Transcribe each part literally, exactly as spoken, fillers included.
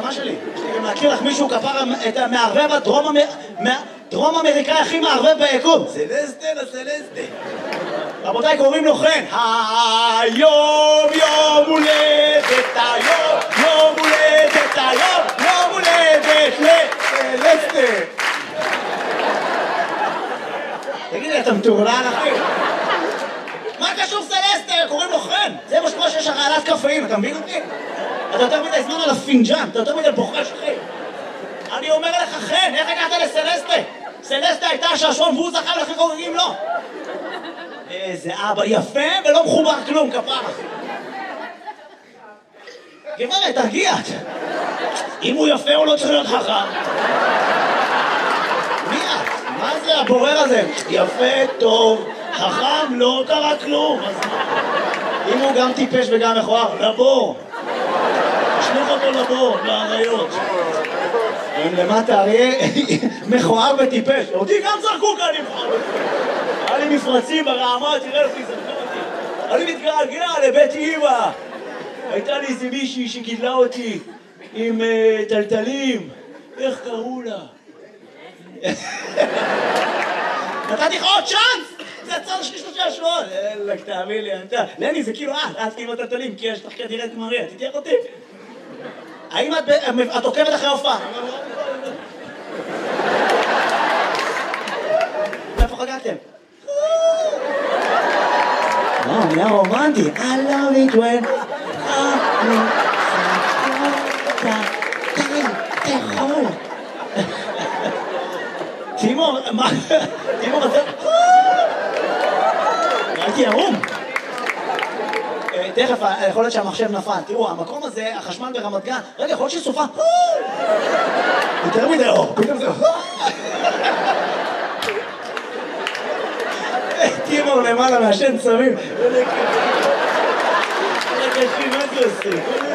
נשמה שלי. יש לי גם להכיר לך מישהו כפר את המערבב הדרום אמריקאי הכי מערבב ביקום. סלסטה לסלסטה. רבותיי, קוראים לו חן. היום יום הולדת, היום יום הולדת, היום יום הולדת לסלסטה. תגיד לי, אתה מטורלל אחי? מה קשור סלסטה? קוראים לו חן. זה מה שקורה שיש הרעלת קפאים, אתה מבין אותי? אתה יותר מדי זמן על הפינג'אן, אתה יותר מדי בוחש אחי. אני אומר לך חן, איך הגעת לסלסטה? סלסטה הייתה שעשון והוא זכה ולכן קוראים לו. איזה אבא יפה ולא מחובר כלום, כפרה. גברת, תרגיעת. אם הוא יפה הוא לא צריך להיות חכם. מי את? מה זה הבורר הזה? יפה, טוב, חכם, לא קרה כלום. אז אם הוא גם טיפש וגם מכוער, לבור. תשלח אותו לבור, לאריות. אם למטה אריה מכוער וטיפש. אותי גם זרקו כאן עם חם. היה לי מפרצים ברעמה, תראה לפי זרקו אותי. אני מתגעגע לבית אמא. הייתה לי איזה מישהי שגידלה אותי עם טלטלים. איך קראו לה? נתתי לך עוד צ'אנס! זה הצד שלי שלושה שבועות! אלק, תאמין לי, אתה... לני, זה כאילו את, את כאילו טלטלים, כי יש לך כדירת מריה, תתייך אותי. האם את עוקבת אחרי הופעה? איפה חגגתם? וואו, נהיה רומנטי. I love it when... תאכול. תימור, מה? תימור, אתה... הייתי ערום. תכף, יכול להיות שהמחשב נפל. תראו, המקום הזה, החשמל ברמת גן, רגע, יכול להיות שהיא סופה. יותר מדי אור, פתאום זה... תימור למעלה מהשן צמים. רגע, מה זה עושה?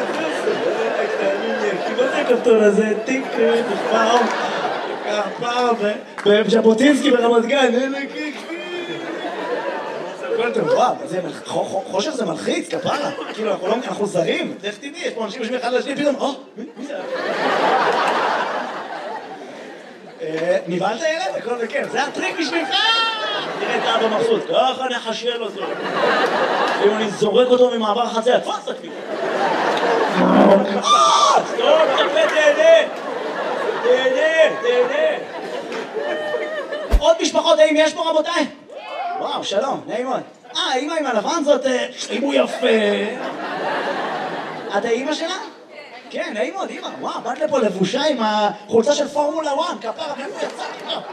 מה זה הכפתור הזה? טיק, פעם, פעם, בז'בוטינסקי ברמת גן. וואו, חושך זה מלחיץ, כפרה. כאילו, אנחנו זרים. איך תדעי, יש פה אנשים יושבים אחד לשני, פתאום, או, מי זה? נבהלת ילד? הכל בכיף. זה הטריק בשבילך! תראה את אבא מבסוט, ככה נחשל אותו. אם אני זורק אותו ממעבר חצר, תפס אותי. סטופ, תפה, תהנה. תהנה, תהנה. עוד משפחות, האם יש פה רבותיי? וואו, שלום, נעים מאוד. אה, אמא עם הלבן זאת, אם הוא יפה. את האמא שלה? כן, נעים מאוד, אמא. וואו, באת לפה לבושה עם החולצה של פורמולה אחת, כפרה, ואיפה יצא לי?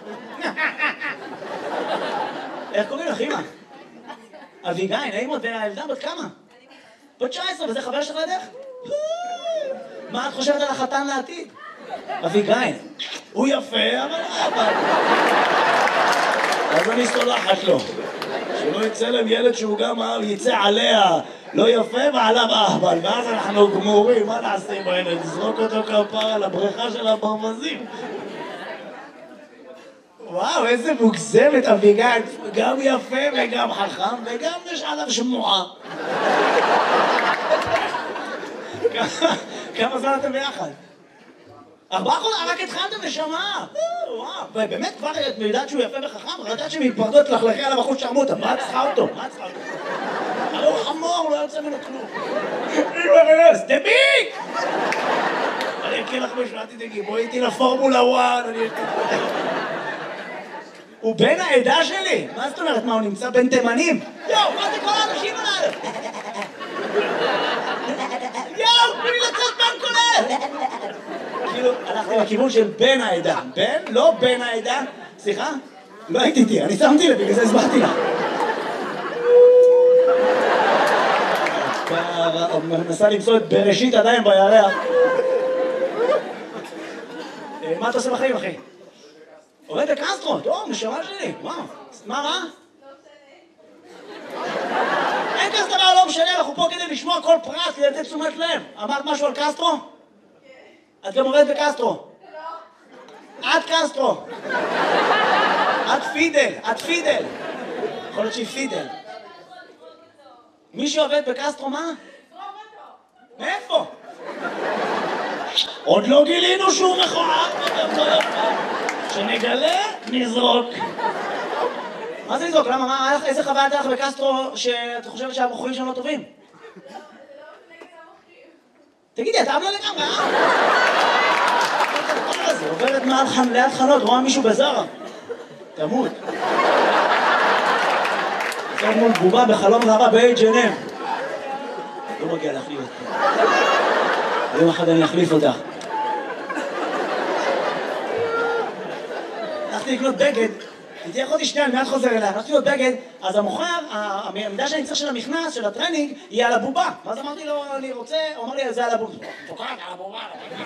איך קוראים לך, אמא? אביגי, נעים מאוד, והילדה בת כמה? בת תשע עשרה, וזה חבר שלך לידך? מה את חושבת על החתן לעתיד? אביגי, הוא יפה, אבל אבל... אז אני סולחת לו. שלא יצא להם ילד שהוא גם יצא עליה לא יפה ועליו אהבל, ואז אנחנו גמורים, מה נעשה עם הילד? נזרוק אותו כפר על הבריכה של הברווזים. וואו, איזה מוגזמת אביגי, גם יפה וגם חכם וגם יש עליו שמועה. כמה זמן אתם ביחד? ארבעה חודשים, רק התחלתם נשמה. וואו, באמת כבר את יודעת שהוא יפה וחכם, רק יודעת שמתפרדות לחלכי עליו אחוז שרמוטה. מה את צריכה אותו? מה את צריכה אותו? הרי הוא חמור, לא יוצא ממנו כלום. אמא רס, דביק! אני אקריא לך משהו, אל תדאגי, בואי איתי לפורמולה אחת, אני אקריא. הוא בן העדה שלי? מה זאת אומרת? מה, הוא נמצא בין תימנים? יואו, מה זה כל האנשים עליו? יואו, תנו לי לצאת בן כולל! כאילו, הלכתי לכיוון של בן העדה. בן? לא בן העדה. סליחה? לא הייתי איתי, אני שמתי לב, בגלל זה הסברתי לה. מנסה למצוא את בראשית עדיין בירח. מה אתה עושה בחיים, אחי? עובד בקסטרו, טוב, נשמה שלי, וואו. מה רע? אין כזה דבר, לא משנה, אנחנו פה כדי לשמוע כל פרט, כדי לתת תשומת לב. אמרת משהו על קסטרו? את גם עובדת בקסטרו. את קסטרו. את פידל, את פידל. יכול להיות שהיא פידל. מי שעובד בקסטרו, מה? מאיפה? עוד לא גילינו שהוא מכוער. שנגלה, נזרוק. מה זה לזרוק? למה? מה, איזה חוויה הייתה לך בקסטרו שאת חושבת שהמוכרים שם לא טובים? תגידי, אתה אבלה לגמרי, אה? זה עוברת מעל ליד חנות, רואה מישהו בזרה. תמות. זה מול בובה בחלום רבה ב-אייץ' אנד אם. לא מגיע להחליף אותך. יום אחד אני אחליף אותך. הלכתי לקנות בגד, הייתי יכולתי שנייה, אני מיד חוזר אליה, הלכתי לקנות בגד, אז המוכר, העמדה שאני צריך של המכנס, של הטרנינג, היא על הבובה. ואז אמרתי לו, אני רוצה, הוא אמר לי, זה על הבובה. תוקעת על הבובה.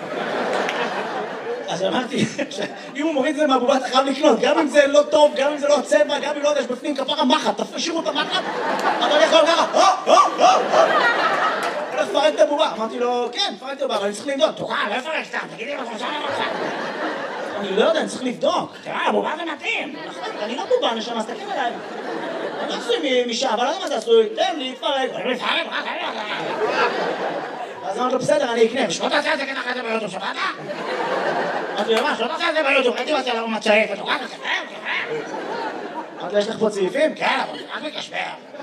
אז אמרתי, אם הוא מוריד את זה מהבובה, אתה חייב לקנות, גם אם זה לא טוב, גם אם זה לא הצבע, גם אם לא יודע, יש בפנים כפרה מחט, תשאירו את המחט, אתה הולך לו ככה, הו, הו, הו, הו. הולך לפרק את הבובה. אמרתי לו, כן, פרק את הבובה, אבל אני צריך לבדוק. תוקעת, לא יפרק סתם, תגידי לו, תשאר לך. אני לא יודע, אני צריך לבדוק. תראה, הבובה זה מתאים. אני לא בובה, נשמה, אז תקן עליי. אני עשוי משעה, אבל לא יודע מה זה עשוי. תן לי, תפרק. אני מתפרק, רק אני לא. אז אמרתי לו, בסדר, אני אקנה. שלא תעשה את זה ככה אחרי זה ביוטיוב, שבאת? אמרתי לו, מה, שלא תעשה את זה ביוטיוב. הייתי מצא לנו מצעית, ותוקעת, תקרב, תקרב. אמרתי לו, יש לך פה צעיפים? כן, אבל רק מקשבר.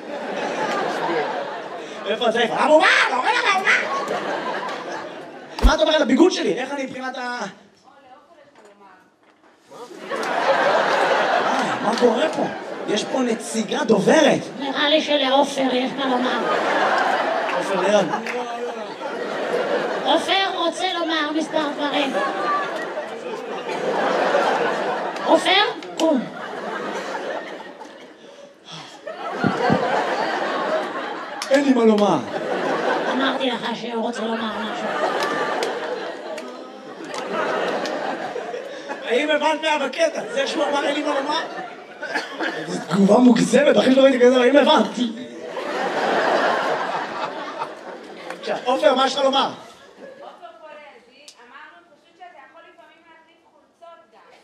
איפה הצעיף? הבובה, לא רואה לך הבובה. מה אתה אומר על הביגוד שלי? איך אני מבחינת ה... מה קורה פה? יש פה נציגה דוברת. נראה לי שלעופר יש מה לומר. עופר ליאון. עופר רוצה לומר מספר דברים. עופר, קום. אין לי מה לומר. אמרתי לך שהוא רוצה לומר משהו. האם הבנת מה בקטע? זה שהוא אמר אין לי מה לומר? זו תגובה מוגזמת, אחי שלא ראיתי כזה, האם הבנתי? עופר, מה יש לך לומר? עופר פולזי, אמרנו פשוט שאתה יכול לפעמים להחליף חולצות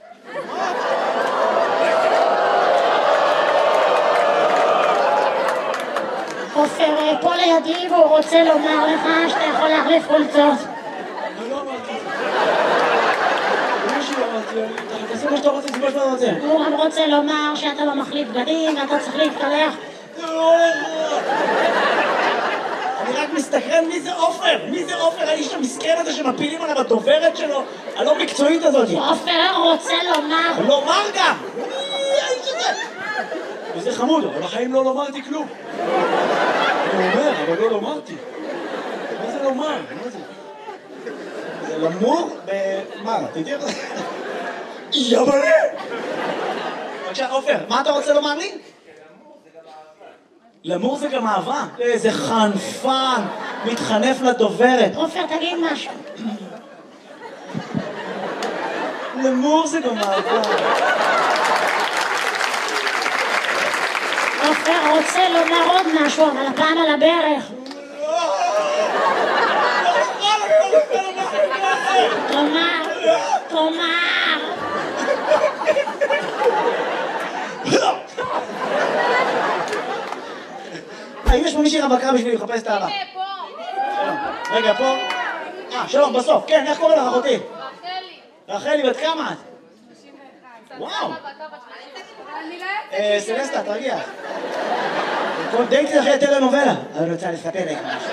גם. עופר פה לידי והוא רוצה לומר לך שאתה יכול להחליף חולצות. אני לא אמרתי את זה. מישהו אמרתי, תעשה מה שאתה רוצה, זה מה שאתה רוצה. הוא גם רוצה לומר שאתה לא מחליף בגדים ואתה צריך להתקלח. אני רק מסתכרן מי זה עופר? מי זה עופר? האיש המסכן הזה שמפילים עליו הדוברת שלו, הלא מקצועית הזאת. עופר רוצה לומר. לומר גם! מי האיש הזה? וזה חמוד, אבל בחיים לא לומרתי כלום. אני אומר, אבל לא לומרתי. מה זה לומר? מה זה? זה למור ב... מה? תדעי איך זה? יבלה! בבקשה, עופר, מה אתה רוצה לומר לי? למור זה גם אהבה. איזה חנפן, מתחנף לדוברת. עופר, תגיד משהו. למור זה גם אהבה. עופר רוצה לומר עוד משהו, אבל הפעם על הברך. תאמר, תאמר. האם יש פה מישהי רווקה בשביל לחפש את האהבה? הנה, פה. רגע, פה. אה, שלום, בסוף. כן, איך קוראים לך אחותי? רחלי. רחלי, בת כמה את? שלושים ואחת. וואו. אני לא אה, יוצאת. סלסטה, תרגיע. כל דייטי אחרי טלנובלה. אני רוצה לספר לך משהו.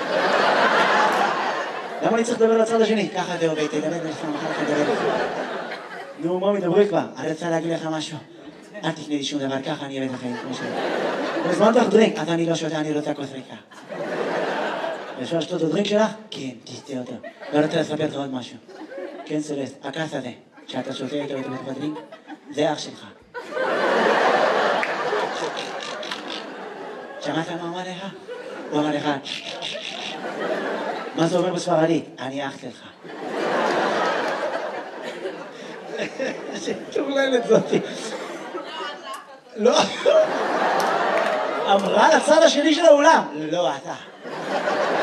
למה אני צריך לדבר לצד השני? ככה זה עובד, תדבר לך, מחר לך לדבר לך. נו, מה מדברי כבר? אני רוצה להגיד לך משהו. אל תקנה לי שום דבר, ככה אני אוהב לכם, כמו שלך. הזמנת לך דרינק, אז אני לא שותה, אני רוצה כוס ריקה. אפשר לשתות את הדרינק שלך? כן, תשתה אותו. ואני רוצה לספר לך עוד משהו. כן, סלסט, הכס הזה, שאתה שותה איתו בתוך הדרינק, זה אח שלך. שמעת מה אמר לך? הוא אמר לך, מה זה אומר בספרדית? אני אח שלך. שטורללת זאתי. לא. אמרה לצד השני של האולם. לא, אתה.